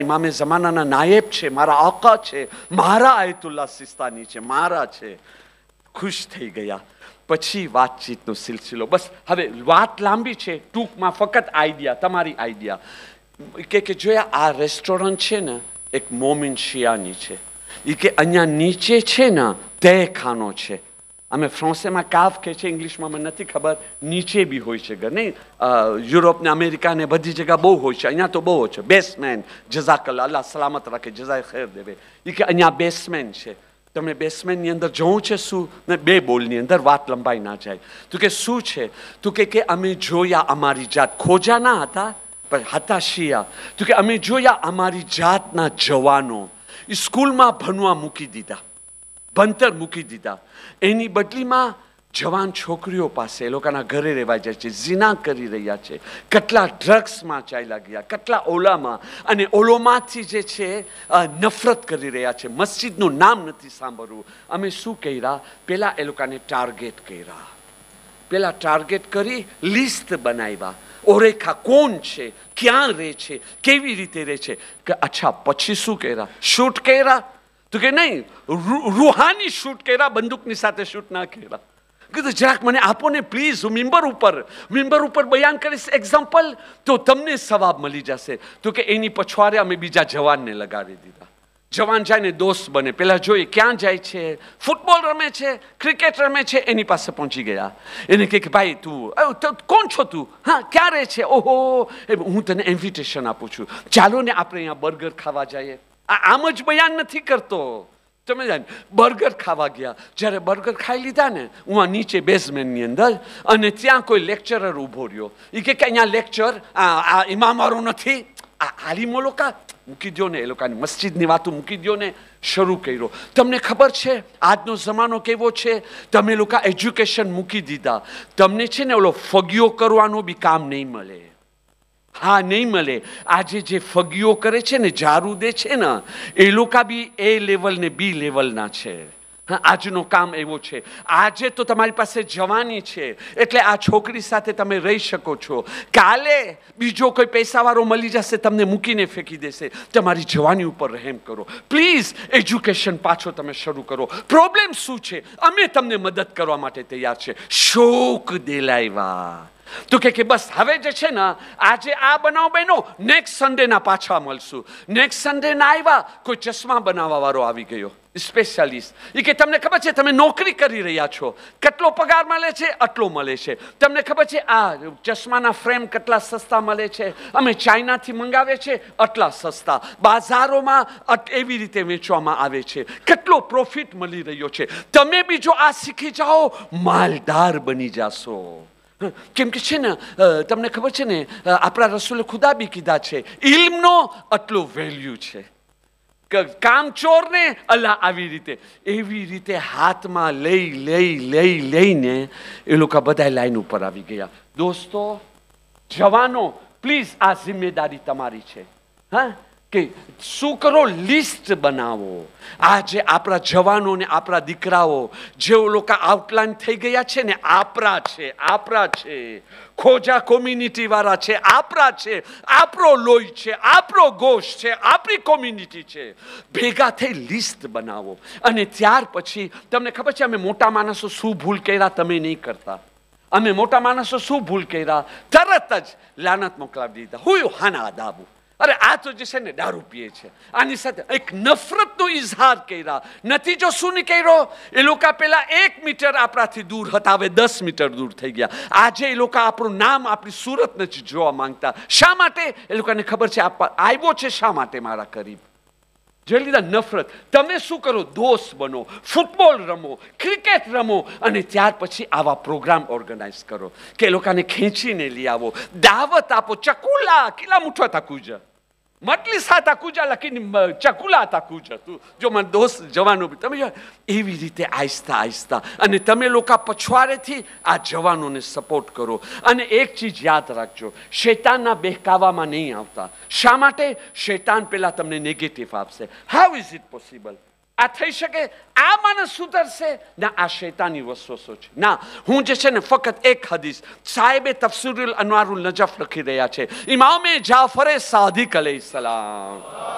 ઇમામે ઝમાનાના નાયબ છે, મારા આકા છે, મારા આયતુલ્લાહ સિસ્તાની છે, મારા છે. ખુશ થઈ ગયા. પછી વાતચીતનો સિલસિલો. બસ હવે વાત લાંબી છે, ટૂંકમાં ફક્ત આઈડિયા, તમારી આઈડિયા કે જોયા આ રેસ્ટોરન્ટ છે ને એક મોમિન શિયાની છે. એ કે અહીંયા નીચે છે ને તે ખાનો છે. અમે ફ્રાન્સમાં કાફ કહે છે, ઇંગ્લિશમાં મને નથી ખબર. નીચે બી હોય છે ઘર નહીં. યુરોપ ને અમેરિકા ને બધી જગ્યા બહુ હોય છે, અહીંયા તો બહુ છે. બેસમેન જઝાકલ્લા, અલ્લાહ સલામત રાખે, જઝાય ખેર દેવે. એ કે અહીંયા બેસમેન છે. તમને બેસમેનની અંદર જવું છે શું? ને 2 બોલની અંદર વાત લંબાઈ ના જાય. તો કે શું છે? તો કે અમે જોયા અમારી જાત, ખોજા ના હતા પણ હતા શિયા. તો કે અમે જોયા અમારી જાતના જવાનો સ્કૂલમાં ભણવા મૂકી દીધા, ભણતર મૂકી દીધા. એની બદલીમાં જવાન છોકરીઓ પાસે એ લોકોના ઘરે રહેવા જાય છે, ઝિના કરી રહ્યા છે, કેટલા ડ્રગ્સમાં ચાલ્યા ગયા, કેટલા ઓલામાં, અને ઓલોમાંથી જે છે નફરત કરી રહ્યા છે. મસ્જિદનું નામ નથી સાંભળવું. અમે શું કર્યા? પહેલાં એ લોકોને ટાર્ગેટ કર્યા. પહેલાં ટાર્ગેટ કરી લિસ્ટ બનાવ્યા. ઓરેખા કોણ છે, ક્યાં રહે છે, કેવી રીતે રહે છે. કે અચ્છા પછી શું કર્યા? શૂટ કર્યા? તો કે નહીં, રૂહાની શૂટ કર્યા, બંદૂકની સાથે શૂટ ના કર્યા. કીધું જરાક મને આપો ને પ્લીઝ, હું મિમ્બર ઉપર બયાન કરીશ એક્ઝામ્પલ, તો તમને સવાબ મળી જશે. તો કે એની પછવાડે અમે બીજા જવાનને લગાડી દીધા. જવાન જાય ને દોસ્ત બને. પેલા જોઈએ ક્યાં જાય છે, ફૂટબોલ રમે છે, ક્રિકેટ રમે છે. એની પાસે પહોંચી ગયા. એને કહે કે ભાઈ તું કોણ છો તું? હા, ક્યાં રહે છે? ઓહો, હું તને ઇન્વિટેશન આપું છું, ચાલો ને આપણે અહીંયા બર્ગર ખાવા જઈએ. આમ જ બયાન નથી કરતો. તમે જાણ બર્ગર ખાવા ગયા. જ્યારે બર્ગર ખાઈ લીધા ને, હું નીચે બેઝમેન્ટની અંદર, અને ત્યાં કોઈ લેક્ચરર ઊભો રહ્યો. એ કે અહીંયા લેક્ચર આ ઇમામવાળું નથી, આ આલિમો લોકો મૂકી દો ને, એ લોકોની મસ્જિદની વાતો મૂકી દો ને. શરૂ કર્યો. તમને ખબર છે આજનો જમાનો કેવો છે? તમે લોકો એજ્યુકેશન મૂકી દીધા. તમને છે ને ઓલો ફગીઓ કરવાનું બી કામ નહીં મળે. હા, નહીં મળે. આજે જે ફગીઓ કરે છે ને, જારું દે છે ને, એ લોકો બી A લેવલ ને B લેવલના છે. હા, આજનો કામ એવો છે. આજે તો તમારી પાસે જવાની છે એટલે આ છોકરી સાથે તમે રહી શકો છો. કાલે બીજો કોઈ પૈસાવાળો મળી જશે, તમને મૂકીને ફેંકી દેશે. તમારી જવાની ઉપર રહેમ કરો પ્લીઝ. એજ્યુકેશન પાછો તમે શરૂ કરો. પ્રોબ્લેમ શું છે? અમે તમને મદદ કરવા માટે તૈયાર છે. શોક દિલાવ્યા. તો કે બસ હવે જે છે ને, આજે આ બનાવ બન્યો, નેક્સ્ટ સન્ડે ના પાછા મળશું. નેક્સ્ટ સન્ડે ના આવ્યા, કોઈ ચશ્મા બનાવવા વાળો આવી ગયો, સ્પેશિયાલિસ્ટ. એ કે તમને ખબર છે તમે નોકરી કરી રહ્યા છો, કેટલો પગાર મળે છે? આટલો મળે છે. તમને ખબર છે આ ચશ્માના ફ્રેમ કેટલા સસ્તા મળે છે? અમે ચાઇનાથી મંગાવે છે, આટલા સસ્તા. બાજારોમાં એવી રીતે વેચવામાં આવે છે. કેટલો પ્રોફિટ મળી રહ્યો છે. તમે બી જો આ શીખી જાઓ, માલદાર બની જાશો. કેમ કે છે ને, તમને ખબર છે ને, આપણા રસૂલે ખુદા બી કીધા છે, ઇલ્મનો આટલો વેલ્યુ છે. કામચોરને અલ્લાહ આવી રીતે, એવી રીતે હાથમાં લઈને એ લોકો બધા લાઈન ઉપર આવી ગયા. દોસ્તો, જવાનો, પ્લીઝ આ જિમ્મેદારી તમારી છે. હા, કે શું કરો? લિસ્ટ બનાવો. આજે આપણા જવાનો ને આપણા દીકરાઓ જેઓ લોકો આઉટલાઈન થઈ ગયા છે ને, આપણા છે, ખોજા કોમ્યુનિટી વાળા છે, આપણા છે, આપણો લોહી છે, આપણો ગોશ છે, આપણી કોમ્યુનિટી છે. ભેગા થઈ લિસ્ટ બનાવો. અને ત્યાર પછી તમને ખબર છે અમે મોટા માણસો શું ભૂલ કર્યા? તમે નહીં કરતા. અમે મોટા માણસો શું ભૂલ કર્યા? તરત જ લાનત મોકલાવી દીધા. હું હાના આદાબુ. અરે આ તો જે છે ને દારૂ પીએ છે, આની સાથે એક નફરતનો ઇઝહાર કર્યા. નતીજો શું નહીં કર્યો? એ લોકો પેલા 1 મીટર આપણાથી દૂર હતા, હવે 10 મીટર દૂર થઈ ગયા. આજે એ લોકો આપણું નામ, આપણી સુરત નથી જોવા માંગતા. શા માટે? એ લોકોને ખબર છે આવ્યો છે શા માટે મારા કરીબ. જોઈ લીધા નફરત. તમે શું કરો? દોસ્ત બનો, ફૂટબોલ રમો, ક્રિકેટ રમો, અને ત્યાર પછી આવા પ્રોગ્રામ ઓર્ગેનાઇઝ કરો કે એ લોકોને ખેંચીને લઈ આવો, દાવત આપો. ચકુલા કિલા મુઠો તાકુજા, મટલી સા તાકુજા લખીને ચકુલા તાકુજા. તું જો મારા દોસ્ત જવાનો બી તમે એવી રીતે આહિસ્તા. અને તમે લોકો પછવાડેથી આ જવાનોને સપોર્ટ કરો. અને એક ચીજ યાદ રાખજો, શૈતાનના બહેકાવામાં નહીં આવતા. શા માટે? શૈતાન પેલા તમને નેગેટિવ આપશે. How is it possible? આ થઈ શકે? આ માણસ સુધરશે? ના, આ શૈતાની વસવસો છે. ના, હું જે છે ને ફક્ત એક હદીસ સાહેબે તફસીરુલ અનવારુલ નજફ લખી રહ્યા છે, ઇમામે જાફરે સાદિક અલૈહિસ્સલામ.